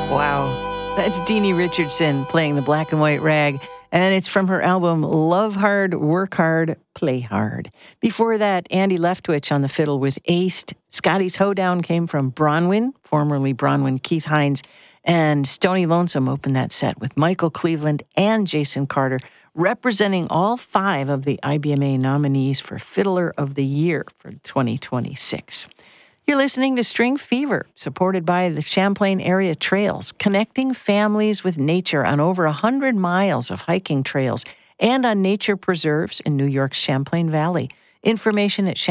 Wow. That's Deanie Richardson playing the Black and White Rag, and it's from her album Love Hard, Work Hard, Play Hard. Before that, Andy Leftwich on the fiddle with Aced. Scotty's Hoedown came from Bronwyn, formerly Bronwyn Keith Hines, and Stony Lonesome opened that set with Michael Cleveland and Jason Carter, representing all 5 of the IBMA nominees for Fiddler of the Year for 2026. You're listening to String Fever, supported by the Champlain Area Trails, connecting families with nature on over 100 miles of hiking trails and on nature preserves in New York's Champlain Valley. Information at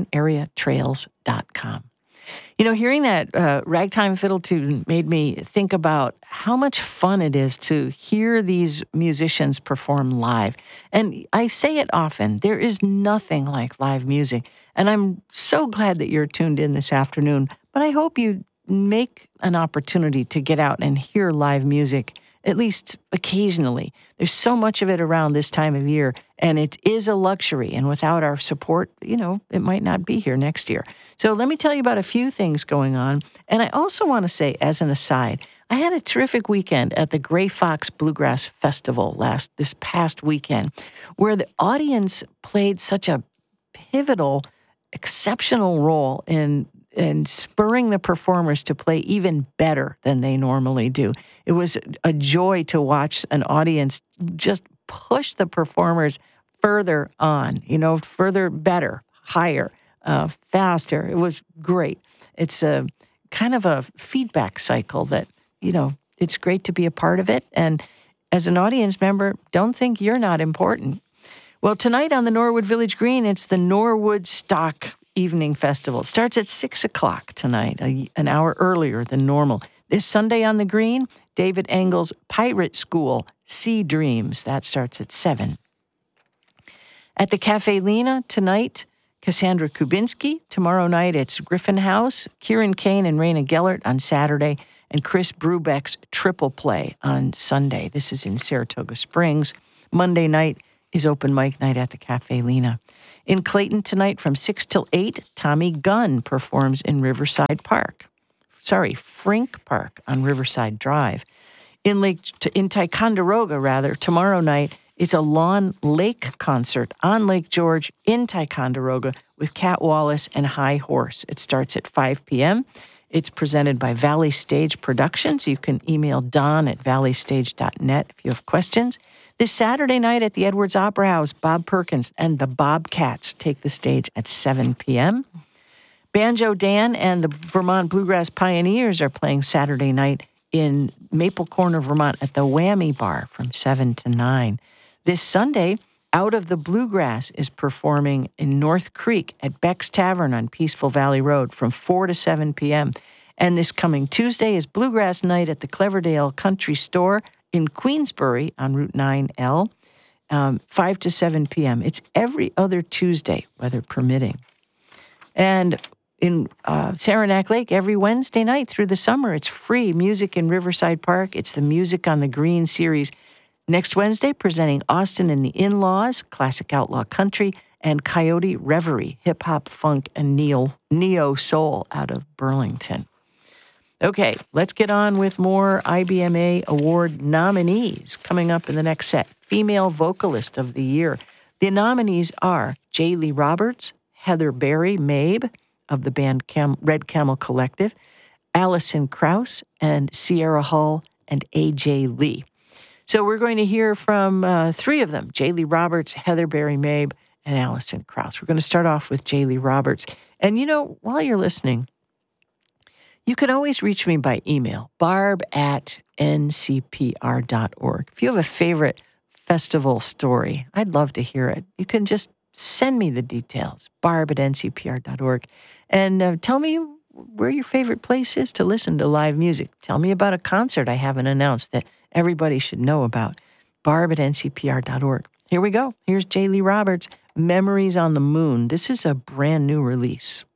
champlaiнаreatrails.com. You know, hearing that ragtime fiddle tune made me think about how much fun it is to hear these musicians perform live. And I say it often, there is nothing like live music. And I'm so glad that you're tuned in this afternoon. But I hope you make an opportunity to get out and hear live music, at least occasionally. There's so much of it around this time of year, and it is a luxury. And without our support, you know, it might not be here next year. So let me tell you about a few things going on. And I also want to say, as an aside, I had a terrific weekend at the Gray Fox Bluegrass Festival this past weekend, where the audience played such a pivotal, exceptional role in spurring the performers to play even better than they normally do. It was a joy to watch an audience just push the performers further on, further, better, higher, faster. It was great. It's a kind of a feedback cycle that, it's great to be a part of it. And as an audience member, don't think you're not important. Well, tonight on the Norwood Village Green, it's the Norwood Stock Evening Festival. It starts at 6 o'clock tonight, an hour earlier than normal. This Sunday on the Green, David Engel's Pirate School, Sea Dreams. That starts at 7. At the Cafe Lena tonight, Cassandra Kubinski. Tomorrow night, it's Griffin House, Kieran Kane and Raina Gellert on Saturday, and Chris Brubeck's Triple Play on Sunday. This is in Saratoga Springs. Monday night is open mic night at the Cafe Lena. In Clayton tonight from 6 till 8, Tommy Gunn performs in Frink Park on Riverside Drive. In Ticonderoga, tomorrow night, it's a Lawn Lake concert on Lake George in Ticonderoga with Cat Wallace and High Horse. It starts at 5 p.m. It's presented by Valley Stage Productions. You can email Don at valleystage.net if you have questions. This Saturday night at the Edwards Opera House, Bob Perkins and the Bobcats take the stage at 7 p.m. Banjo Dan and the Vermont Bluegrass Pioneers are playing Saturday night in Maple Corner, Vermont at the Whammy Bar from 7 to 9. This Sunday, Out of the Bluegrass is performing in North Creek at Beck's Tavern on Peaceful Valley Road from 4 to 7 p.m. And this coming Tuesday is Bluegrass Night at the Cleverdale Country Store in Queensbury on Route 9L, 5 to 7 p.m. It's every other Tuesday, weather permitting. And in Saranac Lake, every Wednesday night through the summer, it's free music in Riverside Park. It's the Music on the Green series. Next Wednesday, presenting Austin and the In-Laws, classic outlaw country, and Coyote Reverie, hip-hop, funk, and neo-soul out of Burlington. Okay, let's get on with more IBMA Award nominees coming up in the next set. Female Vocalist of the Year. The nominees are J. Lee Roberts, Heather Berry Mabe of the band Red Camel Collective, Allison Krauss, and Sierra Hull and A.J. Lee. So we're going to hear from 3 of them, J. Lee Roberts, Heather Berry Mabe, and Allison Krauss. We're going to start off with J. Lee Roberts. And while you're listening, you can always reach me by email, barb@ncpr.org. If you have a favorite festival story, I'd love to hear it. You can just send me the details, barb@ncpr.org, and tell me where your favorite place is to listen to live music. Tell me about a concert I haven't announced that everybody should know about, barb@ncpr.org. Here we go. Here's J. Lee Roberts, Memories on the Moon. This is a brand new release.